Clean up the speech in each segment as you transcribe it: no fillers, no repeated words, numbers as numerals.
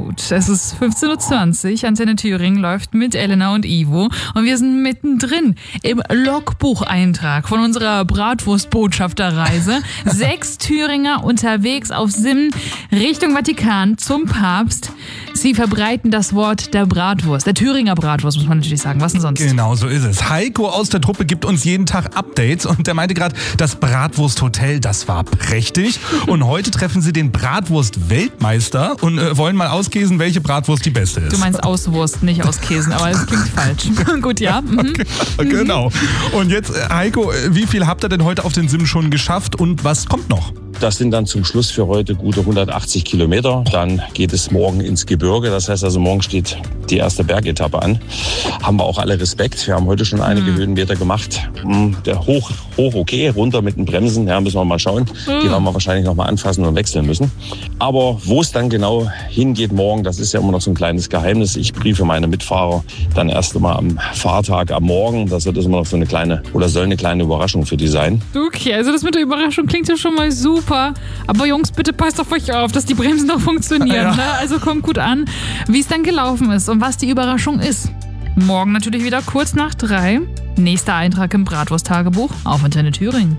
gut. Es ist 15.20 Uhr. Antenne Thüringen läuft mit Elena und Ivo. Und wir sind mittendrin im Logbucheintrag von unserer Bratwurstbotschafterreise. 6 Thüringer unterwegs auf Sim Richtung Vatikan zum Papst. Sie verbreiten das Wort der Bratwurst. Der Thüringer Bratwurst, muss man natürlich sagen. Was denn sonst? Genau, so ist es. Heiko aus der Truppe gibt uns jeden Tag Updates und der meinte gerade, das Bratwursthotel, das war prächtig. Und heute treffen sie den Bratwurst-Weltmeister und wollen mal auskäsen, welche Bratwurst die beste ist. Du meinst Auswurst, nicht auskäsen, aber es klingt falsch. Gut, ja. Okay, genau. Und jetzt, Heiko, wie viel habt ihr denn heute auf den Sim schon geschafft und was kommt noch? Das sind dann zum Schluss für heute gute 180 Kilometer. Dann geht es morgen ins Gebirge. Das heißt also, morgen steht die erste Bergetappe an. Haben wir auch alle Respekt. Wir haben heute schon einige Höhenmeter gemacht. Der hoch okay, runter mit den Bremsen. Ja, müssen wir mal schauen. Die werden wir wahrscheinlich noch mal anfassen und wechseln müssen. Aber wo es dann genau hingeht morgen, das ist ja immer noch so ein kleines Geheimnis. Ich briefe meine Mitfahrer dann erst einmal am Fahrtag am Morgen. Das wird immer noch so eine kleine oder soll eine kleine Überraschung für die sein. Okay, also das mit der Überraschung klingt ja schon mal super. Aber Jungs, bitte passt auf euch auf, dass die Bremsen noch funktionieren. Ja. Ne? Also kommt gut an, wie es dann gelaufen ist und was die Überraschung ist. Morgen natürlich wieder kurz nach 3. Nächster Eintrag im Bratwurst-Tagebuch auf Antenne Thüringen.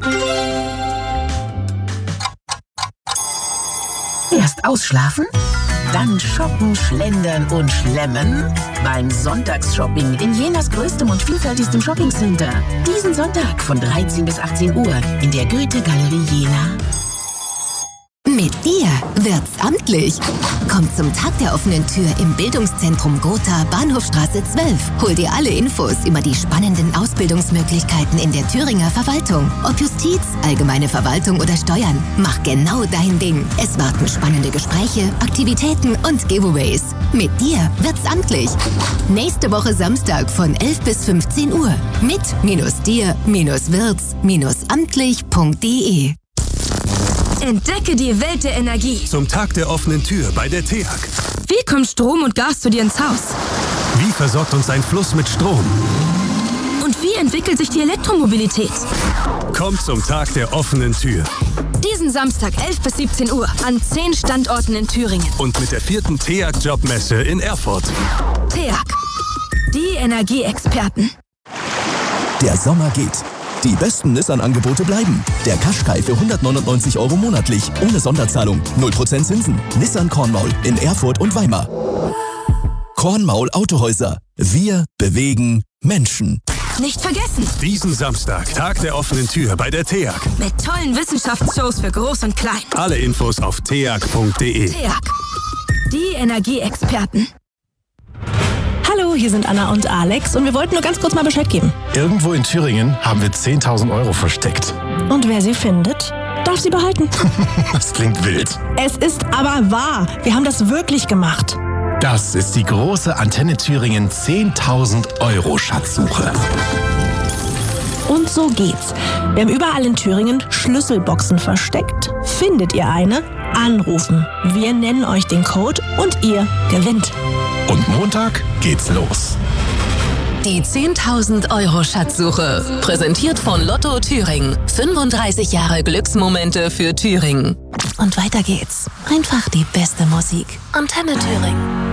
Erst ausschlafen, dann shoppen, schlendern und schlemmen beim Sonntagsshopping in Jenas größtem und vielfältigstem Shoppingcenter. Diesen Sonntag von 13 bis 18 Uhr in der Goethe-Galerie Jena. Mit dir wird's amtlich. Komm zum Tag der offenen Tür im Bildungszentrum Gotha, Bahnhofstraße 12. Hol dir alle Infos über die spannenden Ausbildungsmöglichkeiten in der Thüringer Verwaltung. Ob Justiz, allgemeine Verwaltung oder Steuern. Mach genau dein Ding. Es warten spannende Gespräche, Aktivitäten und Giveaways. Mit dir wird's amtlich. Nächste Woche Samstag von 11 bis 15 Uhr. Mit dir-wird's-amtlich.de. Entdecke die Welt der Energie. Zum Tag der offenen Tür bei der TEAG. Wie kommt Strom und Gas zu dir ins Haus? Wie versorgt uns ein Fluss mit Strom? Und wie entwickelt sich die Elektromobilität? Kommt zum Tag der offenen Tür. Diesen Samstag 11 bis 17 Uhr an 10 Standorten in Thüringen. Und mit der 4. TEAG-Jobmesse in Erfurt. TEAG, die Energieexperten. Der Sommer geht. Die besten Nissan-Angebote bleiben. Der Qashqai für 199 € monatlich, ohne Sonderzahlung, 0% Zinsen. Nissan Kornmaul in Erfurt und Weimar. Kornmaul Autohäuser. Wir bewegen Menschen. Nicht vergessen, Diesen Samstag, Tag der offenen Tür bei der TEAG. mit tollen Wissenschaftsshows für Groß und Klein. Alle Infos auf teag.de. TEAG, die Energieexperten. Hallo, hier sind Anna und Alex und wir wollten nur ganz kurz mal Bescheid geben. Irgendwo in Thüringen haben wir 10.000 € versteckt. Und wer sie findet, darf sie behalten. Das klingt wild. Es ist aber wahr. Wir haben das wirklich gemacht. Das ist die große Antenne Thüringen 10.000 € Schatzsuche. Und so geht's. Wir haben überall in Thüringen Schlüsselboxen versteckt. Findet ihr eine? Anrufen. Wir nennen euch den Code und ihr gewinnt. Und Montag geht's los. Die 10.000 € Schatzsuche. Präsentiert von Lotto Thüringen. 35 Jahre Glücksmomente für Thüringen. Und weiter geht's. Einfach die beste Musik. Antenne Thüringen.